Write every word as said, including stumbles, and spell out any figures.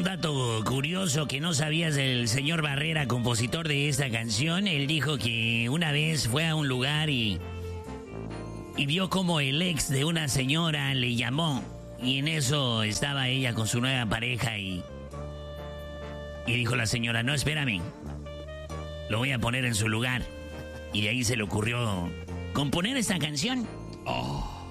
dato curioso que no sabías del señor Barrera, compositor de esta canción. Él dijo que una vez fue a un lugar y, y vio como el ex de una señora le llamó. Y en eso estaba ella con su nueva pareja y, y dijo la señora, no, espérame, lo voy a poner en su lugar. Y de ahí se le ocurrió componer esta canción. Oh.